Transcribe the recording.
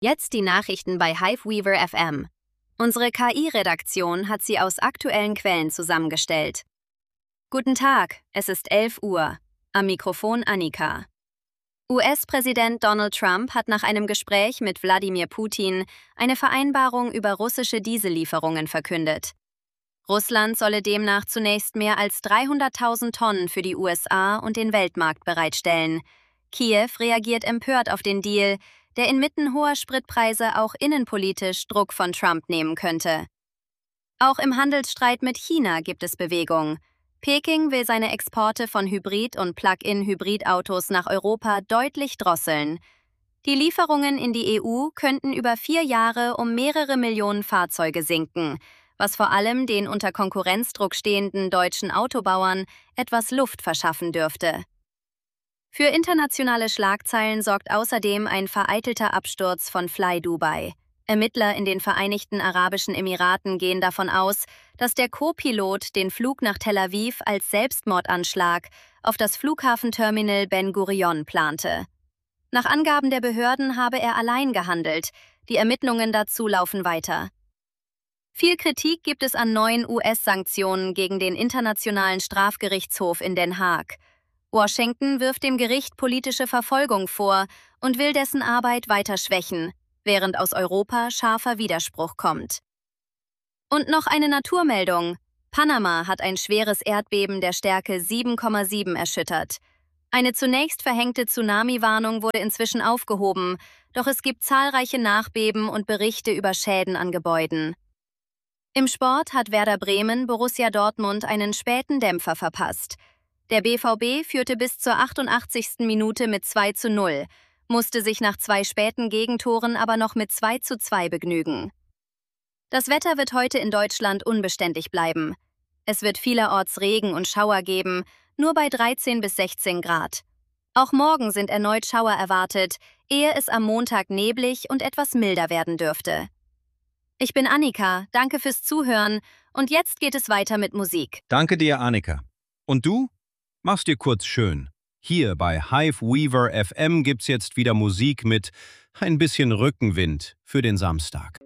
Jetzt die Nachrichten bei Hiveweaver FM. Unsere KI-Redaktion hat sie aus aktuellen Quellen zusammengestellt. Guten Tag, es ist 11 Uhr. Am Mikrofon Annika. US-Präsident Donald Trump hat nach einem Gespräch mit Wladimir Putin eine Vereinbarung über russische Diesellieferungen verkündet. Russland solle demnach zunächst mehr als 300.000 Tonnen für die USA und den Weltmarkt bereitstellen. Kiew reagiert empört auf den Deal, der inmitten hoher Spritpreise auch innenpolitisch Druck von Trump nehmen könnte. Auch im Handelsstreit mit China gibt es Bewegung. Peking will seine Exporte von Hybrid- und Plug-in-Hybridautos nach Europa deutlich drosseln. Die Lieferungen in die EU könnten über 4 Jahre um mehrere Millionen Fahrzeuge sinken, was vor allem den unter Konkurrenzdruck stehenden deutschen Autobauern etwas Luft verschaffen dürfte. Für internationale Schlagzeilen sorgt außerdem ein vereitelter Absturz von Fly Dubai. Ermittler in den Vereinigten Arabischen Emiraten gehen davon aus, dass der Co-Pilot den Flug nach Tel Aviv als Selbstmordanschlag auf das Flughafenterminal Ben Gurion plante. Nach Angaben der Behörden habe er allein gehandelt. Die Ermittlungen dazu laufen weiter. Viel Kritik gibt es an neuen US-Sanktionen gegen den Internationalen Strafgerichtshof in Den Haag. Washington wirft dem Gericht politische Verfolgung vor und will dessen Arbeit weiter schwächen, während aus Europa scharfer Widerspruch kommt. Und noch eine Naturmeldung. Panama hat ein schweres Erdbeben der Stärke 7,7 erschüttert. Eine zunächst verhängte Tsunami-Warnung wurde inzwischen aufgehoben, doch es gibt zahlreiche Nachbeben und Berichte über Schäden an Gebäuden. Im Sport hat Werder Bremen Borussia Dortmund einen späten Dämpfer verpasst. Der BVB führte bis zur 88. Minute mit 2:0, musste sich nach 2 späten Gegentoren aber noch mit 2:2 begnügen. Das Wetter wird heute in Deutschland unbeständig bleiben. Es wird vielerorts Regen und Schauer geben, nur bei 13 bis 16 Grad. Auch morgen sind erneut Schauer erwartet, ehe es am Montag neblig und etwas milder werden dürfte. Ich bin Annika, danke fürs Zuhören und jetzt geht es weiter mit Musik. Danke dir, Annika. Und du? Mach's dir kurz schön. Hier bei Hiveweaver FM gibt's jetzt wieder Musik mit ein bisschen Rückenwind für den Samstag.